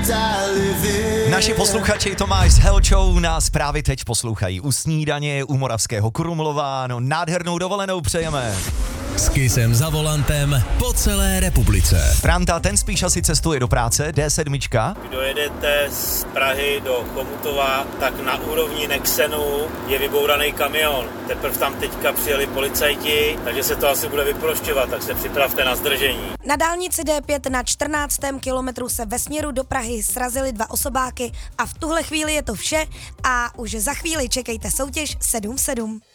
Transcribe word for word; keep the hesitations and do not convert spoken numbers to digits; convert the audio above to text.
Naši posluchači Tomáš s Helčou nás právě teď poslouchají u snídaně u Moravského Krumlova. No, nádhernou dovolenou přejeme. S Kissem za volantem po celé republice. Franta, ten spíš asi cestuje do práce, D sedm. Kdo jedete z Prahy do Chomutova, tak na úrovni Nexenu je vybouraný kamion. Teprve tam teďka přijeli policajti, takže se to asi bude vyprošťovat, tak se připravte na zdržení. Na dálnici D pět na čtrnáctém kilometru se ve směru do Prahy srazily dva osobáky a v tuhle chvíli je to vše a už za chvíli čekejte soutěž sedm sedm.